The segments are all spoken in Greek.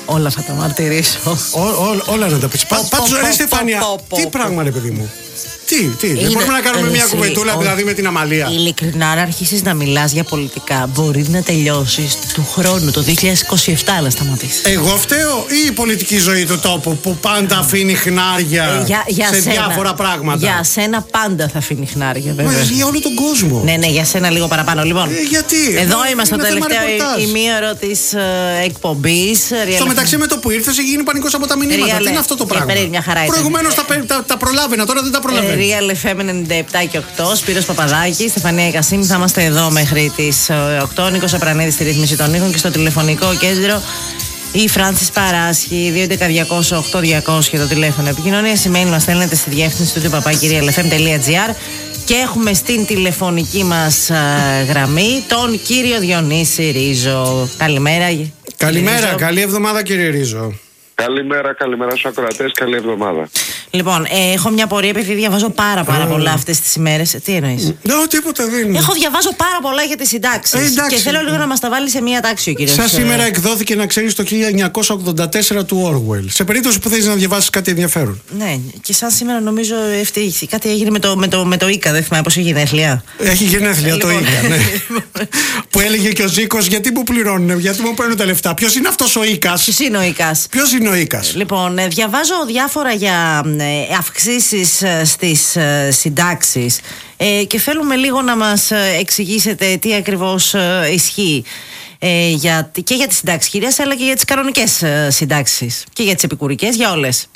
Όλα θα τα μαρτυρήσω. Όλα να τα πεις. Πάντως ρε Στεφάνια, τι πράγμα ρε παιδί μου. Τι, δεν μπορούμε να κάνουμε μια κουβεντούλα δηλαδή με την Αμαλία. Ειλικρινά, αν αρχίσεις να μιλάς για πολιτικά, μπορεί να τελειώσεις του χρόνου, το 2027, να σταματήσεις. Εγώ φταίω ή η πολιτική ζωή του τόπου που πάντα αφήνει χνάρια σε διάφορα πράγματα? Για σένα πάντα θα αφήνει χνάρια, βέβαια. Για όλο τον κόσμο. Ναι, για σένα λίγο παραπάνω. Λοιπόν, γιατί? εδώ είμαστε στο τελευταίο ημίωρο της εκπομπής. Στο μεταξύ με το που ήρθες έχει γίνει πανικός από τα μηνύματα. Τι είναι αυτό το πράγμα? Προηγουμένως τα προλάβαινα, τώρα δεν τα προλαβαίνω. Real FM 97 και 8, Σπύρος Παπαδάκης, Στεφανία Κασίμη. Θα είμαστε εδώ μέχρι τις 8. Νίκος Απρανίδης στη ρύθμιση των ήχων και στο τηλεφωνικό κέντρο η Φράνσις Παράσχη. 2.11.200.8.200 και το τηλέφωνο επικοινωνίας. Email μας στέλνετε στη διεύθυνση του papakirialfm.gr. Και έχουμε στην τηλεφωνική μας γραμμή τον κύριο Διονύση Ρίζο. Καλημέρα. Καλημέρα, καλή εβδομάδα κύριε Ρίζο. Καλημέρα στους ακροατές, καλή εβδομάδα. Λοιπόν, έχω μια πορεία επειδή διαβάζω πάρα πολλά αυτές τις ημέρες. Τι εννοείς? Τίποτα δεν είναι. Διαβάζω πάρα πολλά για τις συντάξεις. Και θέλω λίγο να μας τα βάλει σε μια τάξη ο κύριος. Σαν σήμερα εκδόθηκε, να ξέρεις, το 1984 του Orwell. Σε περίπτωση που θέλεις να διαβάσεις κάτι ενδιαφέρον. Ναι, και σαν σήμερα νομίζω κάτι έγινε με το Ίκα. Δεν θυμάμαι πώς έχει γενέθλια. Έχει γενέθλια το Ίκα, ναι. Που έλεγε και ο Ζήκος, γιατί μου πληρώνουν, γιατί μου παίρνουν τα λεφτά. Ποιος είναι αυτός ο Ίκας? Ποιος είναι ο Ίκας? Λοιπόν, διαβάζω διάφορα για αυξήσεις στις συντάξεις και θέλουμε λίγο να μας εξηγήσετε τι ακριβώς ισχύει και για τις συντάξεις κυρίας, αλλά και για τις κανονικές συντάξεις και για τις επικουρικές, για όλες.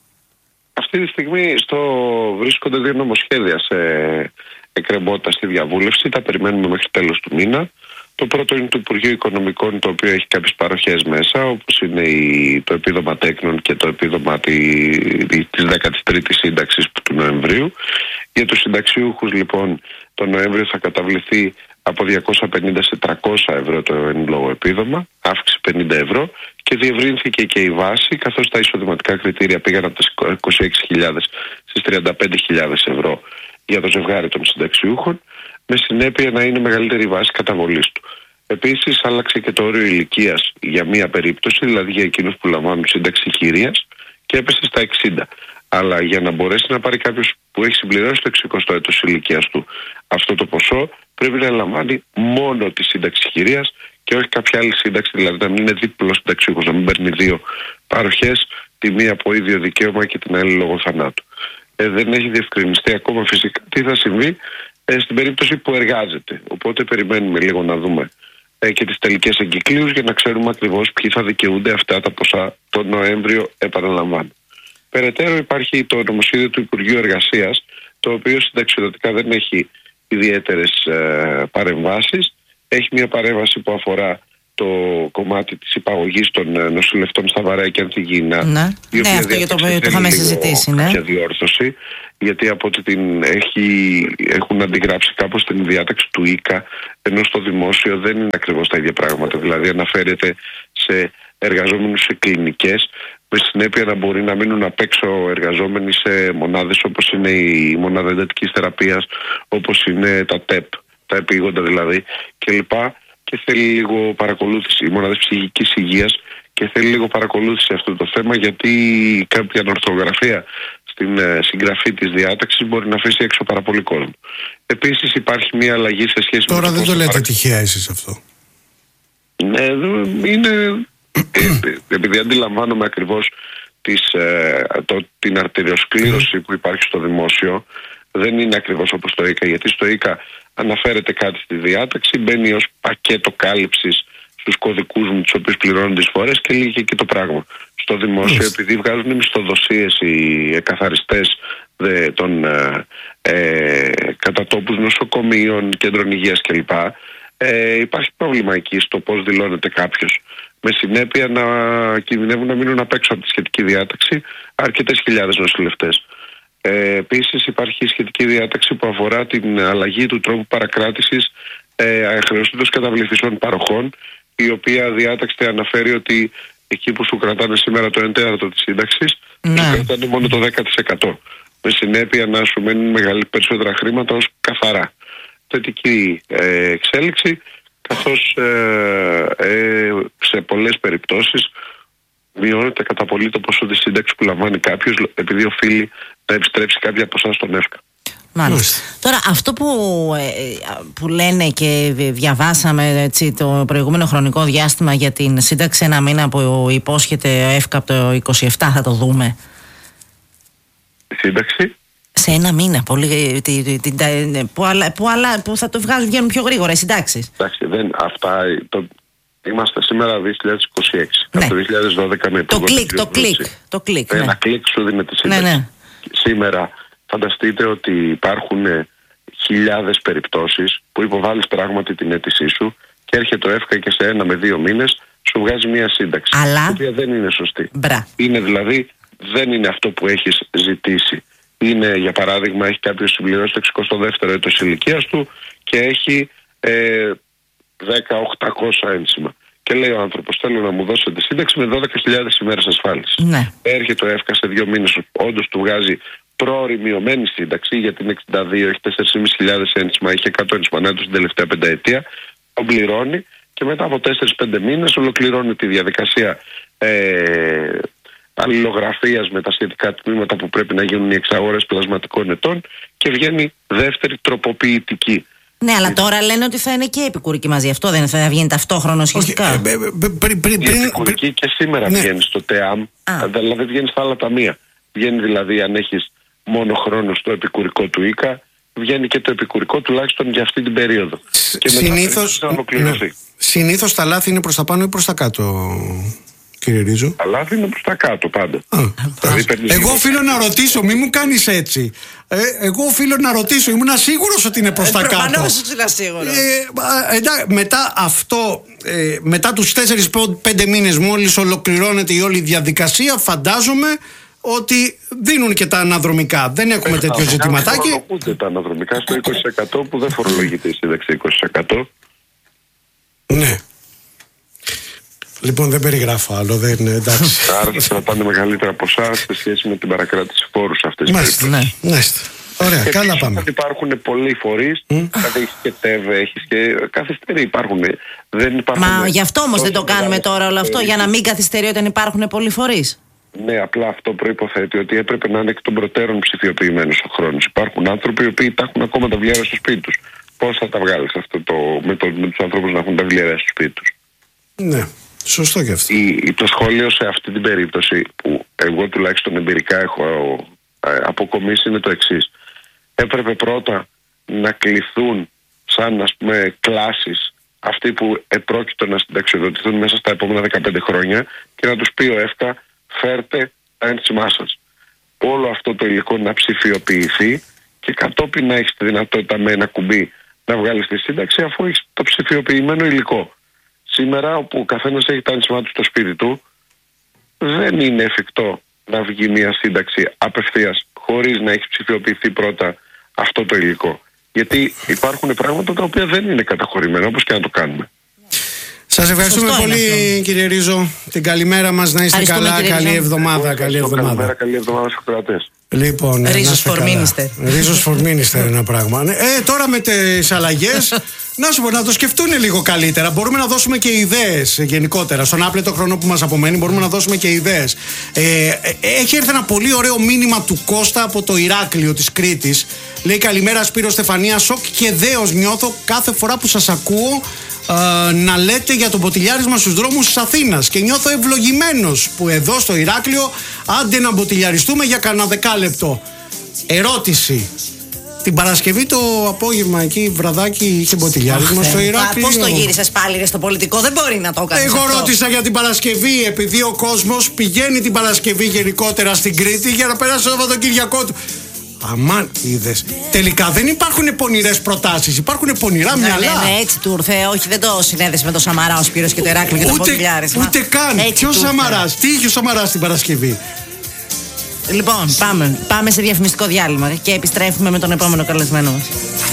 Αυτή τη στιγμή βρίσκονται δύο νομοσχέδια σε εκκρεμότητα στη διαβούλευση. Τα περιμένουμε μέχρι τέλος του μήνα. Το πρώτο είναι του Υπουργείου Οικονομικών, το οποίο έχει κάποιες παροχές μέσα, όπως είναι το επίδομα τέκνων και το επίδομα της 13ης σύνταξης του Νοεμβρίου. Για τους συνταξιούχους λοιπόν το Νοέμβριο θα καταβληθεί από 250 σε 300 ευρώ το εν λόγω επίδομα, αύξηση 50 ευρώ, και διευρύνθηκε και η βάση, καθώς τα εισοδηματικά κριτήρια πήγαν από τις 26.000 στις 35.000 ευρώ για το ζευγάρι των συνταξιούχων, με συνέπεια να είναι μεγαλύτερη η βάση καταβολής του. Επίσης άλλαξε και το όριο ηλικίας για μία περίπτωση, δηλαδή για εκείνους που λαμβάνουν σύνταξη χειρίας, και έπεσε στα 60. Αλλά για να μπορέσει να πάρει κάποιος που έχει συμπληρώσει το 60ο έτος ηλικίας του αυτό το ποσό, πρέπει να λαμβάνει μόνο τη σύνταξη χειρίας και όχι κάποια άλλη σύνταξη, δηλαδή να μην είναι δίπλος συνταξιούχος, να μην παίρνει δύο παροχές, τη μία από ίδιο δικαίωμα και την άλλη λόγω θανάτου. Δεν έχει διευκρινιστεί ακόμα φυσικά τι θα συμβεί στην περίπτωση που εργάζεται. Οπότε περιμένουμε λίγο να δούμε και τις τελικές εγκυκλίους για να ξέρουμε ακριβώς ποιοι θα δικαιούνται αυτά τα ποσά τον Νοέμβριο, επαναλαμβάνω. Περαιτέρω υπάρχει το νομοσχέδιο του Υπουργείου Εργασίας, το οποίο συνταξιοδοτικά δεν έχει ιδιαίτερες παρεμβάσεις. Έχει μια παρέμβαση που αφορά το κομμάτι της υπαγωγής των νοσηλευτών στα Βαρέα και Ανθιγίνα. Ναι, αυτό για το είχαμε συζητήσει. Κάποια διόρθωση, γιατί από ότι έχουν αντιγράψει κάπως την διάταξη του ΙΚΑ, ενώ στο δημόσιο δεν είναι ακριβώς τα ίδια πράγματα. Δηλαδή αναφέρεται σε εργαζόμενους σε κλινικές, με συνέπεια να μπορεί να μείνουν απ' έξω εργαζόμενοι σε μονάδες όπως είναι η μονάδα εντατικής θεραπείας, όπως είναι τα ΤΕΠ, τα επίγοντα δηλαδή κλπ. Και θέλει λίγο παρακολούθηση, οι μονάδες ψυχικής υγείας, και θέλει λίγο παρακολούθηση αυτό το θέμα, γιατί κάποια ανορθογραφία στην συγγραφή της διάταξης μπορεί να αφήσει έξω πάρα πολύ κόσμο. Επίσης υπάρχει μια αλλαγή σε σχέση με. Τώρα δεν το λέτε τυχαία εσείς αυτό. Ναι, είναι. Επειδή αντιλαμβάνομαι ακριβώς την αρτηριοσκλήρωση που υπάρχει στο δημόσιο, δεν είναι ακριβώς όπως το ΙΚΑ, γιατί στο ΙΚΑ αναφέρεται κάτι στη διάταξη, μπαίνει ως πακέτο κάλυψης στους κωδικούς με τους οποίους πληρώνουν τις φορές και λύγει και το πράγμα. Στο δημόσιο, επειδή βγάζουν μισθοδοσίες οι εκαθαριστές των κατατόπους νοσοκομείων, κέντρων υγείας κλπ. Υπάρχει πρόβλημα εκεί στο πώς δηλώνεται κάποιος. Με συνέπεια να κινδυνεύουν να μείνουν απ' έξω από τη σχετική διάταξη αρκετές χιλιάδες νοσηλευτές. Επίσης υπάρχει σχετική διάταξη που αφορά την αλλαγή του τρόπου παρακράτησης χρεωστήτως καταβληθισών παροχών, η οποία διάταξη αναφέρει ότι εκεί που σου κρατάνε σήμερα το 1/4 της σύνταξης, σου κρατάνε μόνο το 10%. Με συνέπεια να σου μένουν περισσότερα χρήματα ως καθαρά. Θετική εξέλιξη, καθώς σε πολλές περιπτώσεις μειώνεται κατά πολύ το ποσό της σύνταξης που λαμβάνει κάποιος, επειδή οφείλει να επιστρέψει κάποια ποσά στον ΕΦΚΑ. Μάλιστα. Τώρα αυτό που λένε και διαβάσαμε έτσι, το προηγούμενο χρονικό διάστημα για την σύνταξη ένα μήνα που υπόσχεται ΕΦΚΑ από το 27, θα το δούμε? Σύνταξη σε ένα μήνα που θα το βγαίνουν πιο γρήγορα οι συντάξεις. Εντάξει, είμαστε σήμερα 2026. Ναι. Από το 2012 με το κλικ. Ένα κλικ σου δίνει τη σύνταξη. Ναι. Σήμερα φανταστείτε ότι υπάρχουν χιλιάδες περιπτώσεις που υποβάλλεις πράγματι την αίτησή σου και έρχεται το ΕΦΚΑ και σε 1 με 2 μήνες σου βγάζει μια σύνταξη. Αλλά... η οποία δεν είναι σωστή. Είναι δηλαδή, δεν είναι αυτό που έχεις ζητήσει. Είναι, για παράδειγμα, έχει κάποιος συμπληρώσει το 62ο έτος ηλικίας του και έχει 10-800 ένσημα. Και λέει ο άνθρωπος, θέλω να μου δώσετε σύνταξη με 12.000 ημέρες ασφάλισης. Ναι. Έρχεται το ΕΦΚΑ σε 2 μήνες, όντως του βγάζει πρόωρη μειωμένη σύνταξη, γιατί είναι 62, έχει 4.500 ένσημα, είχε 100 ένσημα την τελευταία πενταετία. Τον πληρώνει και μετά από 4-5 μήνες ολοκληρώνει τη διαδικασία αλληλογραφίας με τα σχετικά τμήματα που πρέπει να γίνουν οι εξαγορές πλασματικών ετών και βγαίνει δεύτερη τροποποιητική. Ναι, αλλά τώρα λένε ότι θα είναι και επικουρική μαζί. Αυτό δεν θα βγαίνει ταυτόχρονα ουσιαστικά? Επικουρική και σήμερα βγαίνει στο ΤΕΑΜ, δηλαδή βγαίνει στα άλλα ταμεία. Βγαίνει δηλαδή, αν έχεις μόνο χρόνο στο επικουρικό του ΙΚΑ, βγαίνει και το επικουρικό τουλάχιστον για αυτή την περίοδο. Και συνήθως τα λάθη είναι προς τα πάνω ή προς τα κάτω, κύριε Ρίζο? Τα λάθη είναι προς τα κάτω πάντα. Εγώ οφείλω να ρωτήσω, μη μου κάνεις έτσι. Εγώ οφείλω να ρωτήσω, ήμουν σίγουρος ότι είναι προς τα κάτω. Προφανώς ήσουν σίγουρος. Μετά αυτό, μετά τους 4-5 μήνες, μόλις ολοκληρώνεται η όλη διαδικασία, φαντάζομαι ότι δίνουν και τα αναδρομικά. Δεν έχουμε τέτοιο ζητηματάκι. Δεν ούτε τα αναδρομικά στο 20% που δεν φορολογείται η σύνταξη 20%. Ναι. Λοιπόν, δεν περιγράφω άλλο, δεν είναι εντάξει. Άρα θα κρατάνε μεγαλύτερα ποσά σε σχέση με την παρακράτηση φόρου σε αυτές τις περιπτώσεις. Μάλιστα. Ωραία, καλά πάμε. Υπάρχουν πολλοί φορείς, δηλαδή έχεις και ΤΕΒΕ, έχεις και καθυστερεί, υπάρχουν. Μα γι' αυτό όμως δεν το κάνουμε τώρα όλο αυτό, για να μην καθυστερεί όταν υπάρχουν πολλοί φορείς. Ναι, απλά αυτό προϋποθέτει ότι έπρεπε να είναι εκ των προτέρων ψηφιοποιημένος ο χρόνος. Υπάρχουν άνθρωποι οι οποίοι τα έχουν ακόμα τα βιβλία στο σπίτι τους. Πώς θα τα βγάλεις αυτό με τους ανθρώπους να έχουν τα βιβλία στο σπίτι τους? Ναι, σωστό και αυτό. Το σχόλιο σε αυτή την περίπτωση, που εγώ τουλάχιστον εμπειρικά έχω αποκομίσει, είναι το εξής. Έπρεπε πρώτα να κληθούν σαν, ας πούμε, κλάσεις αυτοί που επρόκειτο να συνταξιοδοτηθούν μέσα στα επόμενα 15 χρόνια και να τους πει ο ΕΦΚΑ, φέρτε τα ένσημά σας. Όλο αυτό το υλικό να ψηφιοποιηθεί και κατόπιν να έχεις τη δυνατότητα με ένα κουμπί να βγάλεις τη σύνταξη, αφού έχεις το ψηφιοποιημένο υλικό. Σήμερα, όπου ο καθένας έχει τα ένσημά του στο σπίτι του, δεν είναι εφικτό να βγει μια σύνταξη απευθείας χωρίς να έχει ψηφιοποιηθεί πρώτα αυτό το υλικό. Γιατί υπάρχουν πράγματα τα οποία δεν είναι καταχωρημένα, όπως και να το κάνουμε. Σας ευχαριστούμε πολύ, κύριε Ρίζο. Την καλημέρα μας, να είστε καλά. Καλή εβδομάδα. Καλή εβδομάδα στους κρατές. Λοιπόν, Ρίζος for Minister. Ρίζος for Minister, ένα πράγμα. Τώρα με τις αλλαγές, να σου πω, να το σκεφτούν λίγο καλύτερα. Μπορούμε να δώσουμε και ιδέες γενικότερα. Στον άπλετο χρόνο που μας απομένει, μπορούμε να δώσουμε και ιδέες. Έχει έρθει ένα πολύ ωραίο μήνυμα του Κώστα από το Ηράκλειο της Κρήτης. Λέει: καλημέρα, Σπύρο, Στεφανία. Σοκ και δέος νιώθω κάθε φορά που σας ακούω να λέτε για το μποτιλιάρισμα στους δρόμους της Αθήνας και νιώθω ευλογημένος που εδώ στο Ηράκλειο άντε να μποτιλιαριστούμε για κανένα δεκάλεπτο. Ερώτηση: την Παρασκευή το απόγευμα εκεί βραδάκι είχε μποτιλιάρισμα στο Ηράκλειο? Πώς το γύρισες πάλι στο πολιτικό? Δεν μπορεί να το κάνεις. Εγώ ρώτησα για την Παρασκευή, επειδή ο κόσμος πηγαίνει την Παρασκευή γενικότερα στην Κρήτη για να περάσει το Σαββατοκύριακό του. Αμάν, είδες. Τελικά δεν υπάρχουν πονηρές προτάσεις, υπάρχουν πονηρά μυαλά. Ναι, έτσι του ήρθε. Όχι, δεν το συνέδεσε με το Σαμαρά ο Σπύρος και το Ηράκλειο και το μποτιλιάρισμα. Ούτε καν. Ποιο Σαμαράς? Τι είχε ο Σαμαράς την Παρασκευή? Λοιπόν, πάμε σε διαφημιστικό διάλειμμα και επιστρέφουμε με τον επόμενο καλεσμένο μας.